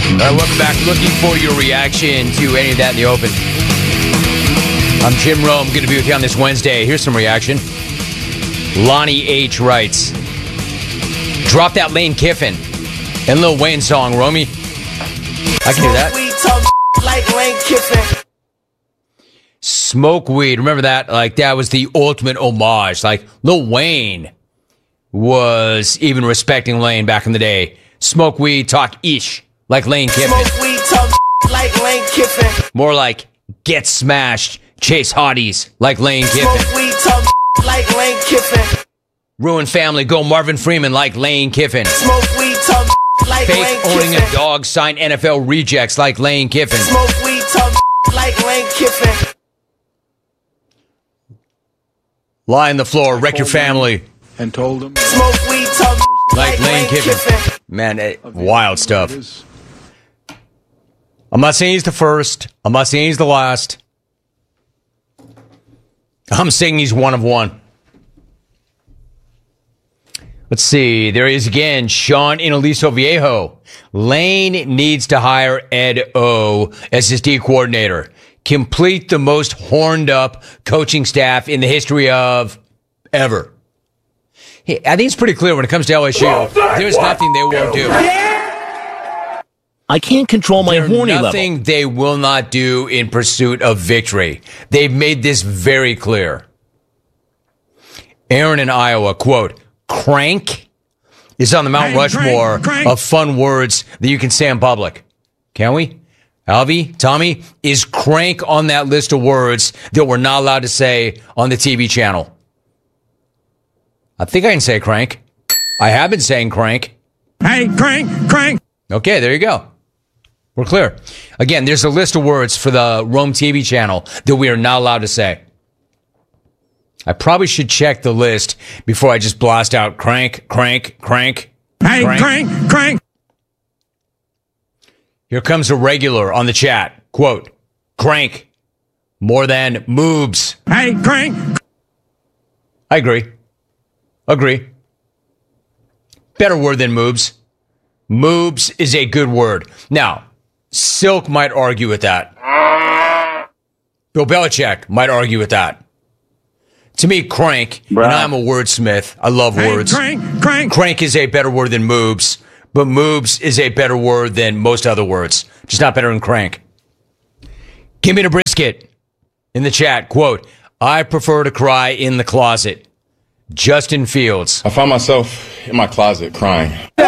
All right, welcome back. Looking for your reaction to any of that in the open. I'm Jim Rome. Good to be with you on this Wednesday. Here's some reaction. Lonnie H. writes, drop that Lane Kiffin and Lil Wayne song, Romy. I can do that. Like Lane Kiffin. Smoke weed. Remember that? Like, that was the ultimate homage. Like, Lil Wayne was even respecting Lane back in the day. Smoke weed, talk ish, like Lane Kiffin. Smoke weed, talk like Lane Kiffin. More like get smashed, chase hotties, like Lane Kiffin. Smoke weed, talk like Lane Kiffin. Ruin family, go Marvin Freeman, like Lane Kiffin. Smoke weed, talk like Fake Lane owning Kiffin. a dog, sign NFL rejects, like Lane Kiffin. Smoke weed, talk like Lane Kiffin. Lie on the floor, wreck your family, And told him. Smoke weed, talk like Lane Kiffin. Man, wild stuff. I'm not saying he's the first. I'm not saying he's the last. I'm saying he's one of one. Let's see. There he is again. Sean Inaliso Viejo. Lane needs to hire Ed O as his D coordinator. Complete the most horned up coaching staff in the history of ever. Hey, I think it's pretty clear when it comes to LSU. There's nothing they won't do. I can't control my There's horny nothing level. they will not do in pursuit of victory. They've made this very clear. Aaron in Iowa, quote, crank is on the Mount Rushmore of fun words that you can say in public. Can we? Alvy, Tommy, is crank on that list of words that we're not allowed to say on the TV channel? I think I can say crank. I have been saying crank. Hey, crank. Okay, there you go. We're clear. Again, there's a list of words for the Rome TV channel that we are not allowed to say. I probably should check the list before I just blast out crank. Hey, crank. Here comes a regular on the chat. Quote, crank. More than moobs. Hey, crank. I agree. Better word than moobs. Moobs is a good word. Now, Silk might argue with that. Bill Belichick might argue with that. To me, crank, and I'm a wordsmith. I love words. Crank. Crank is a better word than moobs, but moobs is a better word than most other words. Just not better than crank. Give me the brisket in the chat. Quote, I prefer to cry in the closet. Justin Fields. I find myself in my closet crying.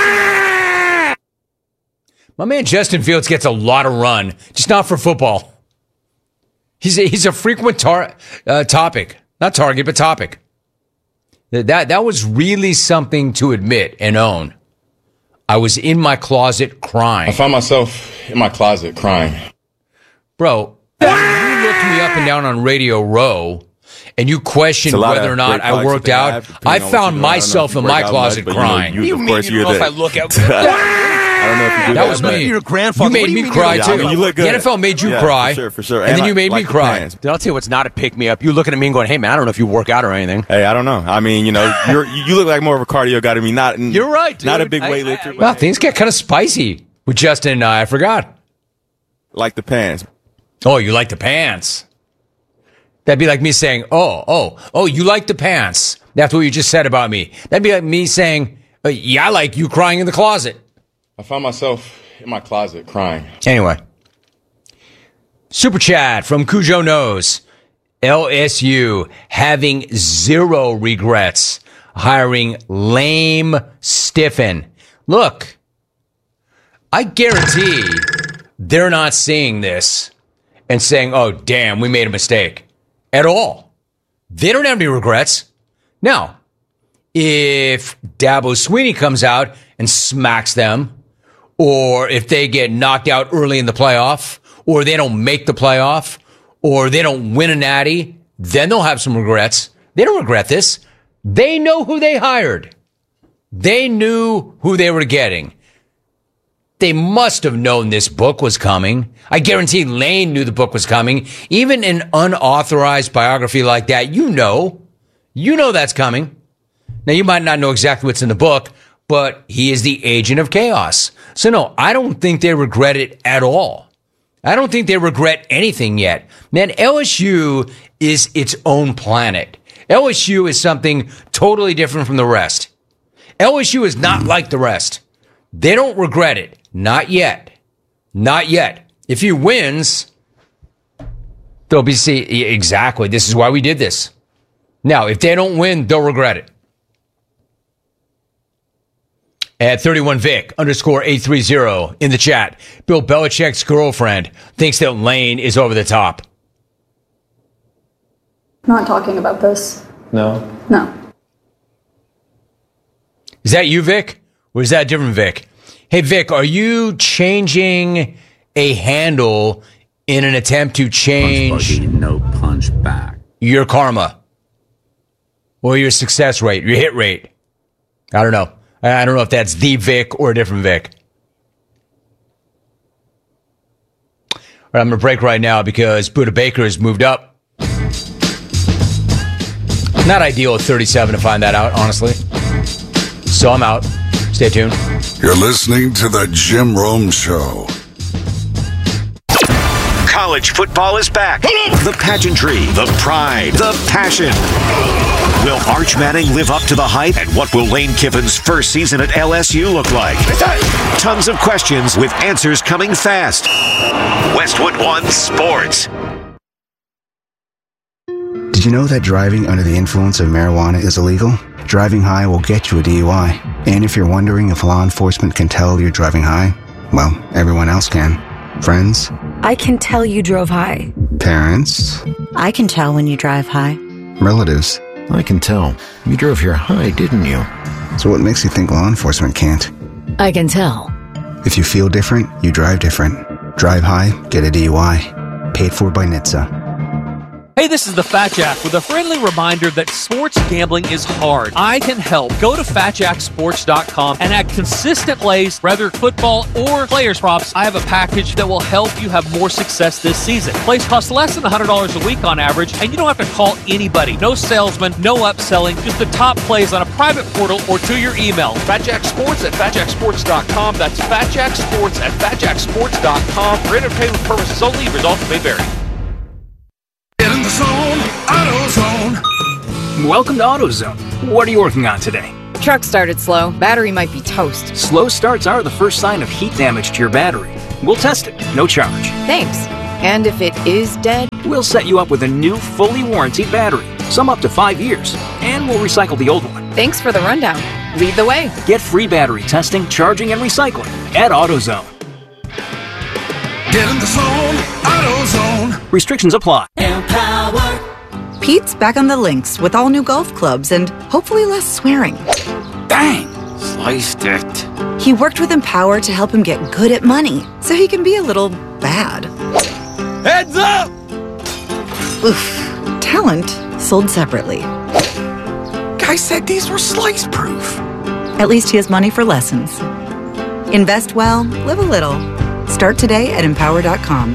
My man Justin Fields gets a lot of run, just not for football. He's a frequent topic. Not target, but topic. That was really something to admit and own. I was in my closet crying. I find myself in my closet crying. Bro, you looked me up and down on Radio Row, and you questioned whether or not I worked out. I found myself in my closet crying. You mean you know if I look out? I don't know if you do That was me. Your grandfather. You made me cry Yeah, too. I mean, you look The good. NFL made you Yeah, cry, for sure. and then you made me the cry. pants. Dude, I'll tell you what's not a pick me up. You looking at me and going, "Hey man, I don't know if you work out or anything." Hey, I don't know. I mean, you know, you look like more of a cardio guy to me. You're right, dude. Not a big weightlifter. Well, things get kind of spicy with Justin and I forgot. Like the pants. Oh, you like the pants. That'd be like me saying, oh, you like the pants. That's what you just said about me. That'd be like me saying, yeah, I like you crying in the closet. I find myself in my closet crying. Anyway. Super chat from Cujo Knows. LSU having zero regrets hiring lame Stiffen. Look, I guarantee they're not seeing this and saying, oh, damn, we made a mistake at all. They don't have any regrets. Now, if Dabo Swinney comes out and smacks them, or if they get knocked out early in the playoff, or they don't make the playoff, or they don't win a natty, then they'll have some regrets. They don't regret this. They know who they hired. They knew who they were getting. They must have known this book was coming. I guarantee Lane knew the book was coming. Even an unauthorized biography like that, you know that's coming. Now, you might not know exactly what's in the book, but he is the agent of chaos. So no, I don't think they regret it at all. I don't think they regret anything yet. Man, LSU is its own planet. LSU is something totally different from the rest. LSU is not like the rest. They don't regret it. Not yet. Not yet. If he wins, they'll be exactly. This is why we did this. Now, if they don't win, they'll regret it. At 31Vic_830 in the chat, Bill Belichick's girlfriend thinks that Lane is over the top. Not talking about this. No? No. Is that you, Vic? Or is that a different Vic? Hey, Vic, are you changing a handle in an attempt to change no punch back. Your karma? Or your success rate, your hit rate? I don't know. I don't know if that's the Vic or a different Vic. All right, I'm going to break right now because Buda Baker has moved up. Not ideal at 37 to find that out, honestly. So I'm out. Stay tuned. You're listening to The Jim Rome Show. College football is back. The pageantry, the pride, the passion. Will Arch Manning live up to the hype? And what will Lane Kiffin's first season at LSU look like? Tons of questions with answers coming fast. Westwood One Sports. Did you know that driving under the influence of marijuana is illegal? Driving high will get you a DUI. And if you're wondering if law enforcement can tell you're driving high, well, everyone else can. Friends? I can tell you drove high. Parents? I can tell when you drive high. Relatives? I can tell. You drove here high, didn't you? So what makes you think law enforcement can't? I can tell. If you feel different, you drive different. Drive high, get a DUI. Paid for by NHTSA. Hey, this is the Fat Jack with a friendly reminder that sports gambling is hard. I can help. Go to FatJackSports.com and add consistent lays, whether football or players props. I have a package that will help you have more success this season. Plays cost less than $100 a week on average, and you don't have to call anybody. No salesman, no upselling, just the top plays on a private portal or to your email. FatJackSports at FatJackSports.com. That's FatJackSports at FatJackSports.com. For entertainment purposes only, results may vary. Get in the zone, AutoZone. Welcome to AutoZone. What are you working on today? Truck started slow. Battery might be toast. Slow starts are the first sign of heat damage to your battery. We'll test it, no charge. Thanks. And if it is dead? We'll set you up with a new, fully warranted battery. Some up to 5 years. And we'll recycle the old one. Thanks for the rundown. Lead the way. Get free battery testing, charging, and recycling at AutoZone. Get in the zone, AutoZone. Restrictions apply. Empower. Pete's back on the links with all new golf clubs and hopefully less swearing. Dang! Sliced it. He worked with Empower to help him get good at money, so he can be a little bad. Heads up! Oof. Talent sold separately. Guy said these were slice-proof. At least he has money for lessons. Invest well, live a little. Start today at Empower.com.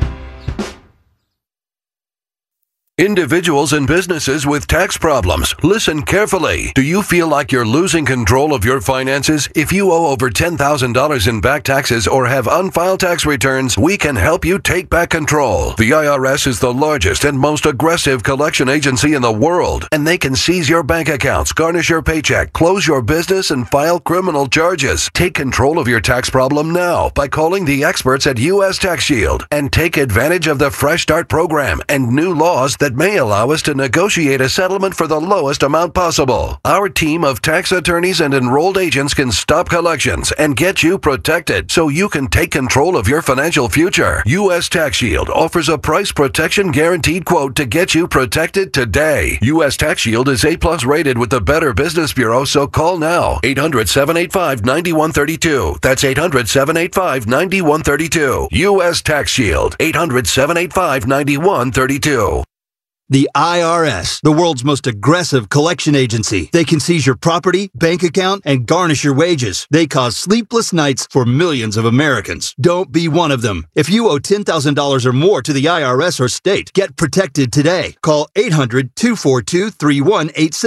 Individuals and businesses with tax problems, listen carefully. Do you feel like you're losing control of your finances? If you owe over $10,000 in back taxes or have unfiled tax returns, we can help you take back control. The IRS is the largest and most aggressive collection agency in the world, and they can seize your bank accounts, garnish your paycheck, close your business, and file criminal charges. Take control of your tax problem now by calling the experts at U.S. Tax Shield and take advantage of the Fresh Start program and new laws that may allow us to negotiate a settlement for the lowest amount possible. Our team of tax attorneys and enrolled agents can stop collections and get you protected so you can take control of your financial future. U.S. Tax Shield offers a price protection guaranteed quote to get you protected today. U.S. Tax Shield is A+ rated with the Better Business Bureau, so call now. 800-785-9132. That's 800-785-9132. U.S. Tax Shield. 800-785-9132. The IRS, the world's most aggressive collection agency. They can seize your property, bank account, and garnish your wages. They cause sleepless nights for millions of Americans. Don't be one of them. If you owe $10,000 or more to the IRS or state, get protected today. Call 800-242-3186.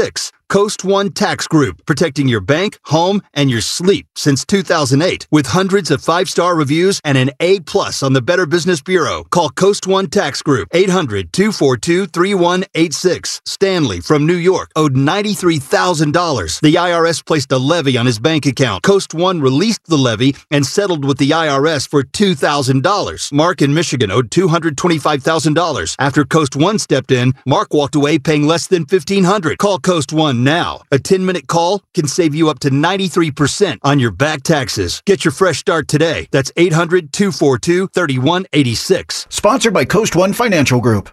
Coast One Tax Group, protecting your bank, home, and your sleep since 2008. With hundreds of 5-star reviews and an A+ on the Better Business Bureau. Call Coast One Tax Group, 800-242-3186. Stanley from New York owed $93,000. The IRS placed a levy on his bank account. Coast One released the levy and settled with the IRS for $2,000. Mark in Michigan owed $225,000. After Coast One stepped in, Mark walked away paying less than $1,500. Call Coast One now. A 10-minute call can save you up to 93% on your back taxes. Get your fresh start today. That's 800-242-3186. Sponsored by Coast One Financial Group.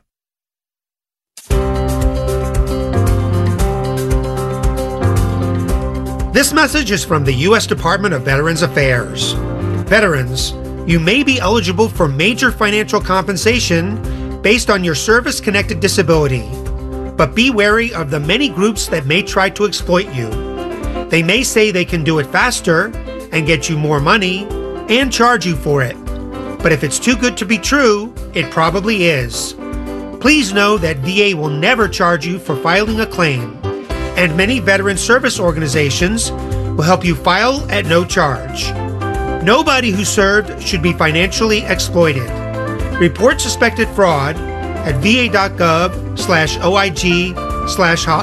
This message is from the U.S. Department of Veterans Affairs. Veterans, you may be eligible for major financial compensation based on your service-connected disability. But be wary of the many groups that may try to exploit you. They may say they can do it faster and get you more money and charge you for it. But if it's too good to be true, it probably is. Please know that VA will never charge you for filing a claim, and many veteran service organizations will help you file at no charge. Nobody who served should be financially exploited. Report suspected fraud at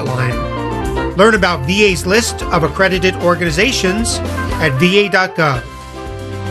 va.gov/OIG/hotline. Learn about VA's list of accredited organizations at va.gov.